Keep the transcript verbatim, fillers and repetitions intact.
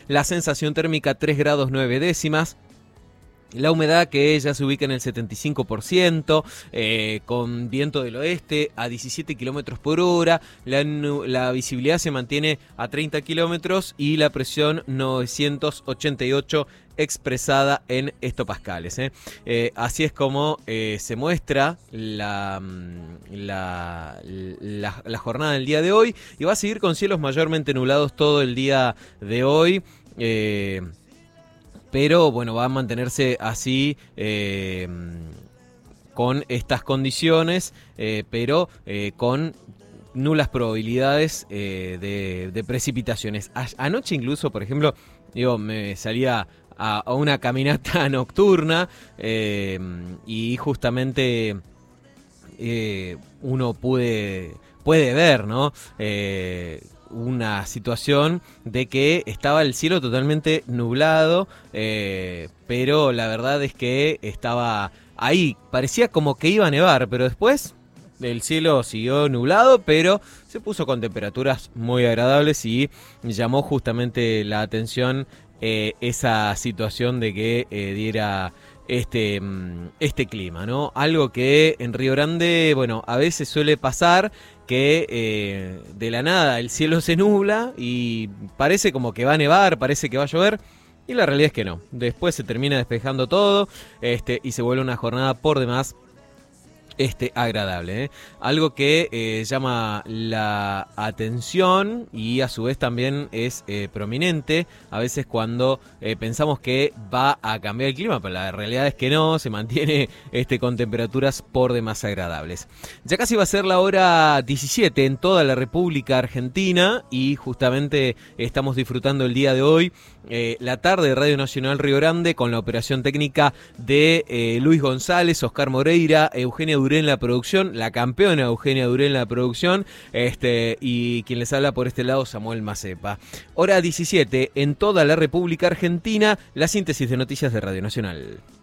La sensación térmica tres grados nueve décimas. La humedad que ya se ubica en el setenta y cinco por ciento, eh, con viento del oeste a diecisiete kilómetros por hora, la, la visibilidad se mantiene a treinta kilómetros y la presión novecientos ochenta y ocho expresada en hectopascales. ¿eh? Eh, así es como eh, se muestra la, la, la, la jornada del día de hoy, y va a seguir con cielos mayormente nublados todo el día de hoy. Eh, Pero bueno, va a mantenerse así eh, con estas condiciones, eh, pero eh, con nulas probabilidades eh, de, de precipitaciones. A, anoche incluso, por ejemplo, digo, me salía a, a una caminata nocturna eh, y justamente eh, uno puede, puede ver, ¿no? Eh, una situación de que estaba el cielo totalmente nublado, eh, pero la verdad es que estaba ahí, parecía como que iba a nevar, pero después el cielo siguió nublado, pero se puso con temperaturas muy agradables y llamó justamente la atención eh, esa situación de que eh, diera este, este clima, ¿no? Algo que en Río Grande, bueno, a veces suele pasar, que eh, de la nada el cielo se nubla y parece como que va a nevar, parece que va a llover, y la realidad es que no. Después se termina despejando todo este, y se vuelve una jornada por demás este, agradable. ¿eh? Algo que eh, llama la atención y a su vez también es eh, prominente a veces cuando eh, pensamos que va a cambiar el clima, pero la realidad es que no, se mantiene este, con temperaturas por demás agradables. Ya casi va a ser la hora diecisiete en toda la República Argentina y justamente estamos disfrutando el día de hoy eh, la tarde de Radio Nacional Río Grande con la operación técnica de eh, Luis González, Oscar Moreira, Eugenia Durén en la producción, la campeona Eugenia Durén en la producción, este, y quien les habla por este lado, Samuel Macepa. Hora diecisiete en toda la República Argentina, la síntesis de noticias de Radio Nacional.